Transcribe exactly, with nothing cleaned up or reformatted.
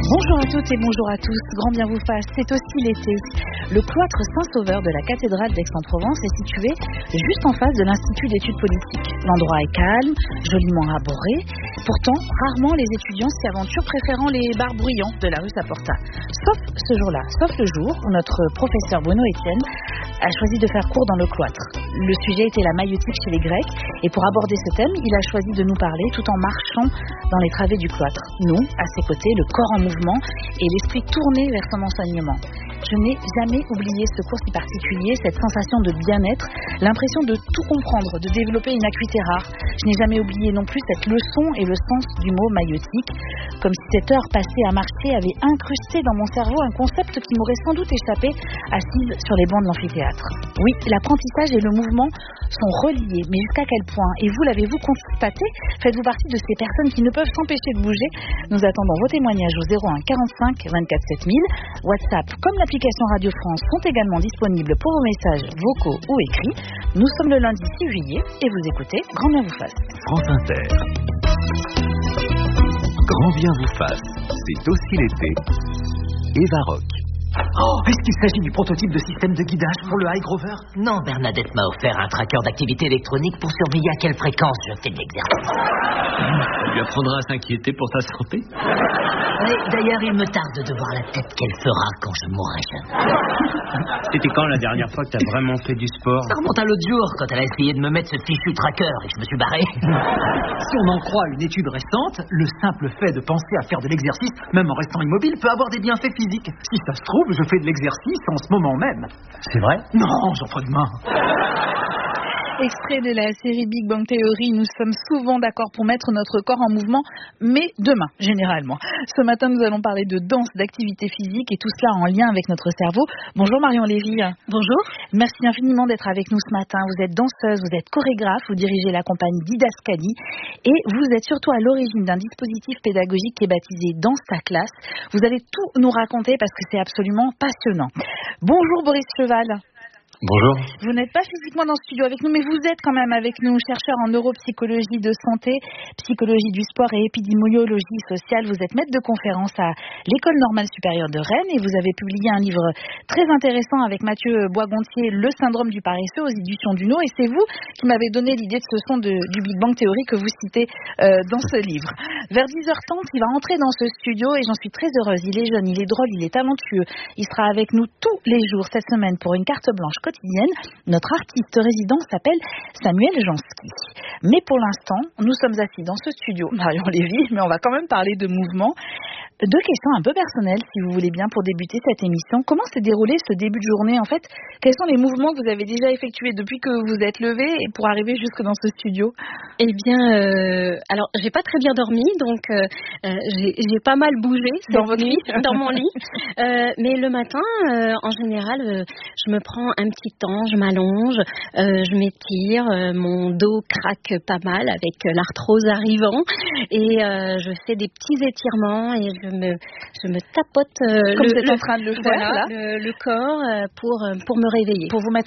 Bonjour à toutes et bonjour à tous, grand bien vous fasse, c'est aussi l'été. Le cloître Saint-Sauveur de la cathédrale d'Aix-en-Provence est situé juste en face de l'Institut d'études politiques. L'endroit est calme, joliment arboré, pourtant rarement les étudiants s'y aventurent, préférant les bars bruyants de la rue Saporta. Sauf ce jour-là, sauf le jour où notre professeur Bruno Etienne a choisi de faire cours dans le cloître. Le sujet était la maïeutique chez les Grecs, et pour aborder ce thème, il a choisi de nous parler tout en marchant dans les travées du cloître. Nous, à ses côtés, le corps en mouvement et l'esprit tourné vers son enseignement. Je n'ai jamais oublié ce cours si particulier, cette sensation de bien-être, l'impression de tout comprendre, de développer une acuité rare. Je n'ai jamais oublié non plus cette leçon et le sens du mot maïeutique, comme si cette heure passée à marcher avait incrusté dans mon cerveau un concept qui m'aurait sans doute échappé assise sur les bancs de l'amphithéâtre. Oui, l'apprentissage et le mouvement sont reliés, mais jusqu'à quel point? Et vous, l'avez-vous constaté? Faites-vous partie de ces personnes qui ne peuvent s'empêcher de bouger? Nous attendons vos témoignages au zéro un quarante-cinq vingt-quatre sept mille. WhatsApp comme l'application Radio France sont également disponibles pour vos messages vocaux ou écrits. Nous sommes le lundi six juillet et vous écoutez Grand bien vous fasse. France Inter. Grand bien vous fasse, c'est aussi l'été. Eva Rock. Oh, est-ce qu'il s'agit du prototype de système de guidage pour le High Grover? Non, Bernadette m'a offert un tracker d'activité électronique pour surveiller à quelle fréquence je fais de l'exercice. Ça lui apprendra à s'inquiéter pour sa santé. Oui, d'ailleurs, il me tarde de voir la tête qu'elle fera quand je mourrai jeune. C'était quand la dernière fois que t'as vraiment fait du sport? Ça remonte à l'autre jour, quand elle a essayé de me mettre ce fichu tracker et que je me suis barré. Si on en croit une étude récente, le simple fait de penser à faire de l'exercice, même en restant immobile, peut avoir des bienfaits physiques. Si ça se trouve, je fais de l'exercice en ce moment même. C'est vrai? Non, j'en ferai demain. Extrait de la série Big Bang Theory, nous sommes souvent d'accord pour mettre notre corps en mouvement, mais demain, généralement. Ce matin, nous allons parler de danse, d'activité physique et tout cela en lien avec notre cerveau. Bonjour Marion Lévy. Bonjour. Merci infiniment d'être avec nous ce matin. Vous êtes danseuse, vous êtes chorégraphe, vous dirigez la compagnie Didascalie et vous êtes surtout à l'origine d'un dispositif pédagogique qui est baptisé Danse ta classe. Vous allez tout nous raconter parce que c'est absolument passionnant. Bonjour Boris Cheval. Bonjour. Vous n'êtes pas physiquement dans le studio avec nous, mais vous êtes quand même avec nous, chercheur en neuropsychologie de santé, psychologie du sport et épidémiologie sociale. Vous êtes maître de conférence à l'École normale supérieure de Rennes et vous avez publié un livre très intéressant avec Mathieu Boisgontier, Le syndrome du paresseux, aux éditions Duno. Et c'est vous qui m'avez donné l'idée de ce son de, du Big Bang Theory que vous citez euh, dans ce livre. Vers dix heures trente, il va entrer dans ce studio et j'en suis très heureuse. Il est jeune, il est drôle, il est talentueux. Il sera avec nous tous les jours cette semaine pour une carte blanche quotidienne. Notre artiste résident s'appelle Samuel Jansky. Mais pour l'instant, nous sommes assis dans ce studio, Marion Lévy, mais on va quand même parler de mouvement. Deux questions un peu personnelles, si vous voulez bien, pour débuter cette émission. Comment s'est déroulé ce début de journée? En fait, quels sont les mouvements que vous avez déjà effectués depuis que vous êtes levé et pour arriver jusque dans ce studio? Eh bien, euh, alors, j'ai pas très bien dormi, donc euh, euh, j'ai, j'ai pas mal bougé dans votre nuit, lit, dans mon lit. Euh, mais le matin, euh, en général, euh, je me prends un petit temps, je m'allonge, euh, je m'étire, euh, mon dos craque pas mal avec euh, l'arthrose arrivant, et euh, je fais des petits étirements et je me, je me tapote euh, Comme le, vous êtes le, en train de le faire, voilà, là. le, le corps euh, pour, euh, pour me réveiller. Pour vous mettre